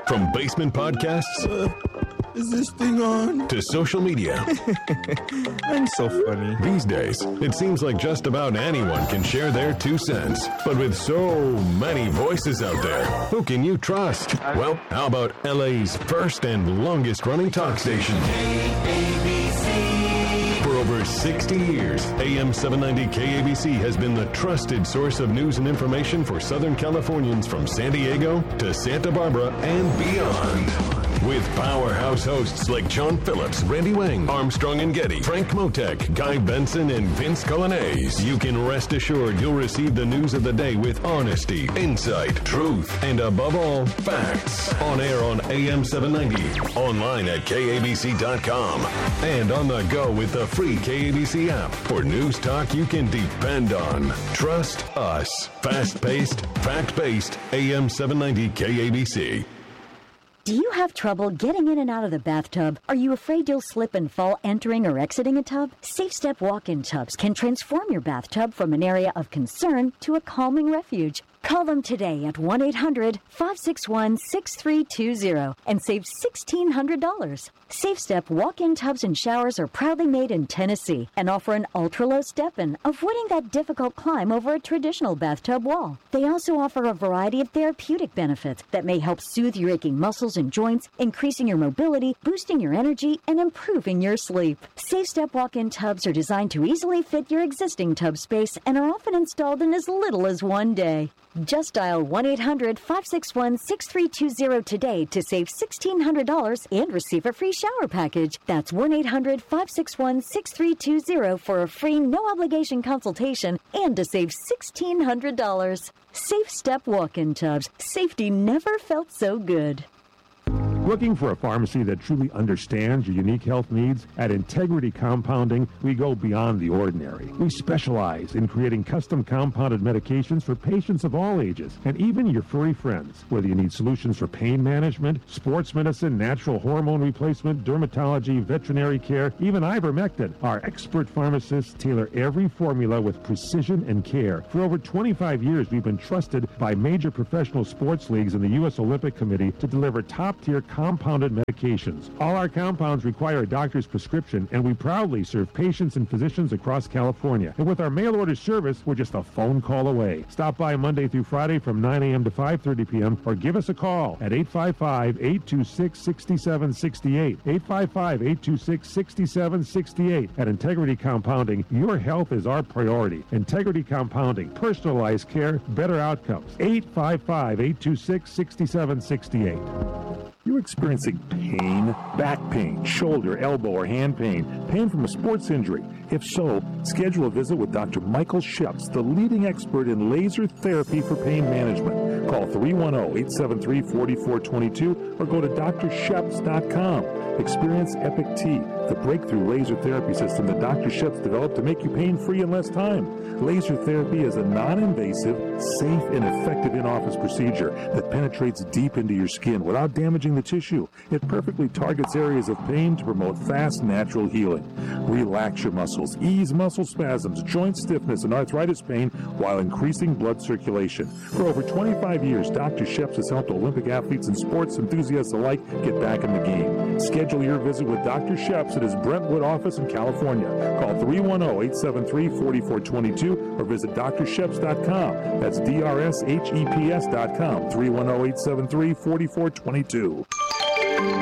From basement podcasts Is this thing on? to social media. I'm so funny. These days, it seems like just about anyone can share their 2 cents. But with so many voices out there, who can you trust? Well, how about LA's first and longest running talk station? For over 60 years, AM 790 KABC has been the trusted source of news and information for Southern Californians from San Diego to Santa Barbara and beyond. With powerhouse hosts like John Phillips, Randy Wang, Armstrong and Getty, Frank Motek, Guy Benson, and Vince Colonnese, you can rest assured you'll receive the news of the day with honesty, insight, truth, and above all, facts. On air on AM 790, online at KABC.com, and on the go with the free KABC app for news talk you can depend on. Trust us. Fast-paced, fact-based, AM 790 KABC. Do you have trouble getting in and out of the bathtub? Are you afraid you'll slip and fall entering or exiting a tub? Safe Step walk-in tubs can transform your bathtub from an area of concern to a calming refuge. Call them today at 1-800-561-6320 and save $1,600. Safe Step walk-in tubs and showers are proudly made in Tennessee and offer an ultra-low step-in, avoiding that difficult climb over a traditional bathtub wall. They also offer a variety of therapeutic benefits that may help soothe your aching muscles and joints, increasing your mobility, boosting your energy, and improving your sleep. Safe Step walk-in tubs are designed to easily fit your existing tub space and are often installed in as little as 1 day. Just dial 1-800-561-6320 today to save $1,600 and receive a free shower package. That's 1-800-561-6320 for a free no-obligation consultation and to save $1,600. Safe Step walk-in tubs. Safety never felt so good. Looking for a pharmacy that truly understands your unique health needs? At Integrity Compounding, we go beyond the ordinary. We specialize in creating custom compounded medications for patients of all ages, and even your furry friends. Whether you need solutions for pain management, sports medicine, natural hormone replacement, dermatology, veterinary care, even ivermectin, our expert pharmacists tailor every formula with precision and care. For over 25 years, we've been trusted by major professional sports leagues and the U.S. Olympic Committee to deliver top-tier compounded medications. All our compounds require a doctor's prescription, and we proudly serve patients and physicians across California. And with our mail order service, we're just a phone call away. Stop by Monday through Friday from 9 a.m. to 5:30 p.m. or give us a call at 855-826-6768. 855-826-6768. At Integrity Compounding, your health is our priority. Integrity Compounding, personalized care, better outcomes. 855-826-6768. You experiencing pain, back pain, shoulder, elbow, or hand pain from a sports injury? If so, schedule a visit with Dr. Michael Sheps, the leading expert in laser therapy for pain management. Call 310-873-4422 or go to drsheps.com. Experience Epic T, the breakthrough laser therapy system that Dr. Sheps developed to make you pain-free in less time. Laser therapy is a non-invasive, safe, and effective in-office procedure that penetrates deep into your skin without damaging the tissue. It perfectly targets areas of pain to promote fast, natural healing. Relax your muscles, ease muscle spasms, joint stiffness, and arthritis pain while increasing blood circulation. For over 25 years, Dr. Sheps has helped Olympic athletes and sports enthusiasts alike get back in the game. Schedule your visit with Dr. Sheps at his Brentwood office in California. Call 310-873-4422 or visit drsheps.com. That's DRSHEPS.com. 310-873-4422.